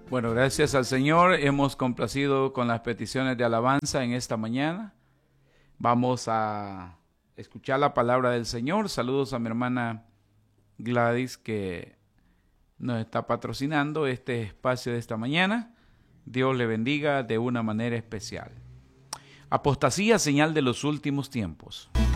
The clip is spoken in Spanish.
Bueno, gracias al Señor. Hemos complacido con las peticiones de alabanza en esta mañana. Vamos a escuchar la palabra del Señor. Saludos a mi hermana Gladys, que nos está patrocinando este espacio de esta mañana. Dios le bendiga de una manera especial. Apostasía, señal de los últimos tiempos.